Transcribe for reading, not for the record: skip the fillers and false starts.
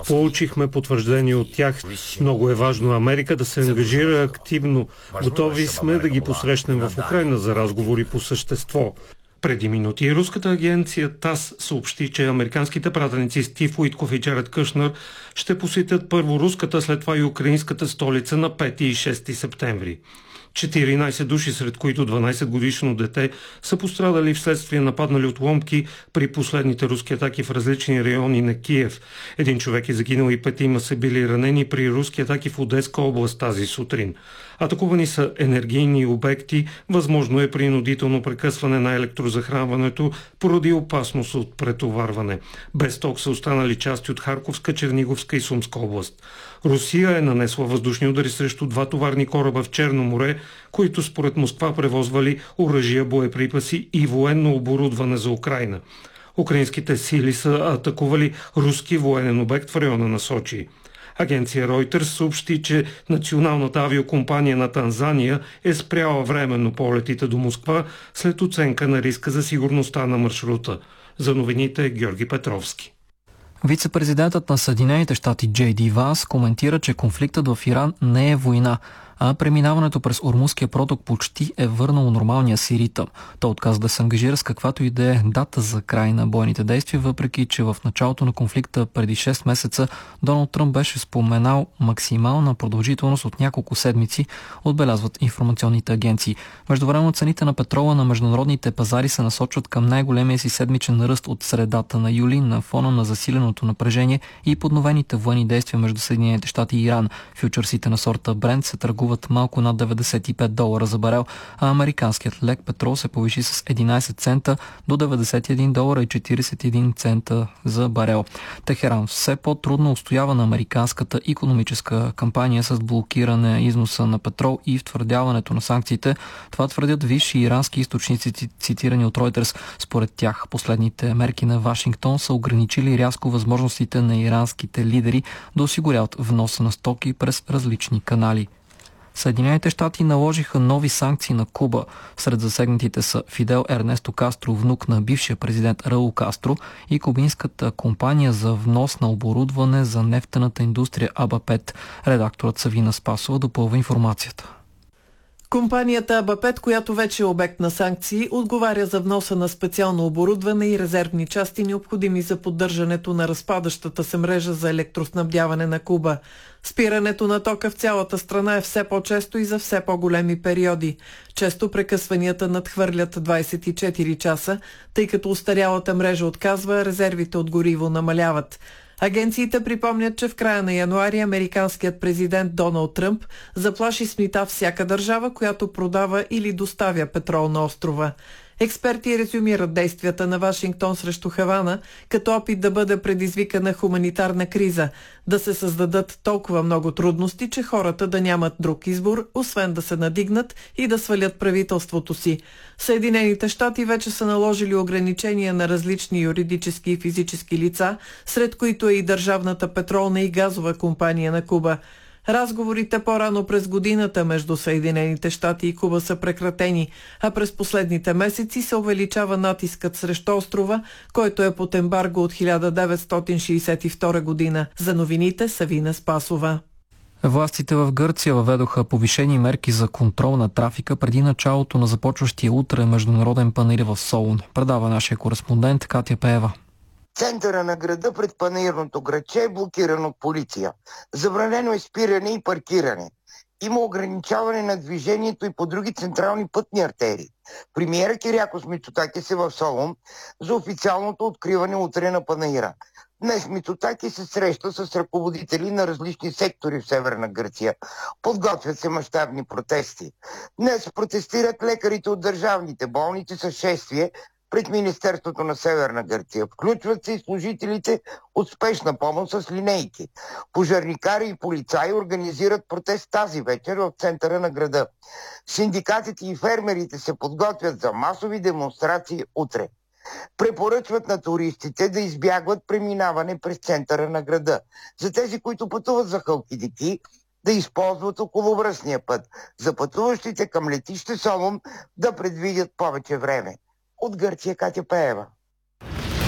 Получихме потвърждение от тях. Много е важно Америка да се ангажира активно. Готови сме да ги посрещнем в Украйна за разговори по същество. Преди минути руската агенция ТАС съобщи, че американските пратеници Стив Уитков и Джаред Кушнер ще посетят първо руската, след това и украинската столица на 5 и 6 септември. 14 души, сред които 12-годишно дете, са пострадали вследствие нападнали отломки при последните руски атаки в различни райони на Киев. Един човек е загинал и 5 са били ранени при руски атаки в Одеска област тази сутрин. Атакувани са енергийни обекти, възможно е принудително прекъсване на електрозахранването поради опасност от претоварване. Без ток са останали части от Харковска, Черниговска и Сумска област. Русия е нанесла въздушни удари срещу 2 товарни кораба в Черно море, които според Москва превозвали оръжия, боеприпаси и военно оборудване за Украйна. Украинските сили са атакували руски военен обект в района на Сочи. Агенция Reuters съобщи, че националната авиокомпания на Танзания е спряла временно полетите до Москва след оценка на риска за сигурността на маршрута. За новините Георги Петровски. Вице-президентът на Съединените щати Джей Ди Ванс коментира, че конфликтът в Иран не е война, а преминаването през Ормузския проток почти е върнало нормалния си ритъм. Той отказа да се ангажира с каквато и да е дата за край на бойните действия, въпреки че в началото на конфликта преди 6 месеца Доналд Тръмп беше споменал максимална продължителност от няколко седмици, отбелязват информационните агенции. Междувременно цените на петрола на международните пазари се насочват към най-големия си седмичен ръст от средата на юли на фона на засиленото напрежение и подновените военни действия между Съединените щати и Иран. Фючърсите на сорта Брент се търгуват малко над $95 за барел, а американският лек петрол се повиши с 11 цента до $91.41 за барел. Техеран все по-трудно устоява на американската икономическа кампания с блокиране износа на петрол и втвърдяването на санкциите. Това твърдят висши ирански източници, цитирани от Reuters. Според тях последните мерки на Вашингтон са ограничили рязко възможностите на иранските лидери да осигуряват вноса на стоки през различни канали. Съединените щати наложиха нови санкции на Куба. Сред засегнатите са Фидел Ернесто Кастро, внук на бившия президент Раул Кастро, и кубинската компания за внос на оборудване за нефтената индустрия АБА-5. Редакторът Савина Спасова допълва информацията. Компанията АБА-5, която вече е обект на санкции, отговаря за вноса на специално оборудване и резервни части, необходими за поддържането на разпадащата се мрежа за електроснабдяване на Куба. Спирането на тока в цялата страна е все по-често и за все по-големи периоди. Често прекъсванията надхвърлят 24 часа, тъй като устарялата мрежа отказва, резервите от гориво намаляват. Агенциите припомнят, че в края на януари американският президент Доналд Тръмп заплаши с мита всяка държава, която продава или доставя петрол на острова. Експерти резюмират действията на Вашингтон срещу Хавана като опит да бъде предизвикана хуманитарна криза, да се създадат толкова много трудности, че хората да нямат друг избор, освен да се надигнат и да свалят правителството си. Съединените щати вече са наложили ограничения на различни юридически и физически лица, сред които е и Държавната петролна и газова компания на Куба. Разговорите по-рано през годината между Съединените щати и Куба са прекратени, а през последните месеци се увеличава натискът срещу острова, който е под ембарго от 1962 година. За новините Савина Спасова. Властите в Гърция въведоха повишени мерки за контрол на трафика преди началото на започващия утре международен панаир в Солун. Предава нашия кореспондент Катя Пеева. Центъра на града пред панаирното градче е блокиран от полиция. Забранено е спиране и паркиране. Има ограничаване на движението и по други централни пътни артерии. Премиера Кирякос Мицотакис е в Солун за официалното откриване утре на панаира. Днес Мицотакис се среща с ръководители на различни сектори в Северна Гърция. Подготвят се мащабни протести. Днес протестират лекарите от държавните болници с шествие пред Министерството на Северна Гърция. Включват се и служителите от спешна помощ с линейки. Пожарникари и полицаи организират протест тази вечер в центъра на града. Синдикатите и фермерите се подготвят за масови демонстрации утре. Препоръчват на туристите да избягват преминаване през центъра на града. За тези, които пътуват за Халкидики, да използват околовръстния път. За пътуващите към летище Солун да предвидят повече време. От Гърция Катя Пеева.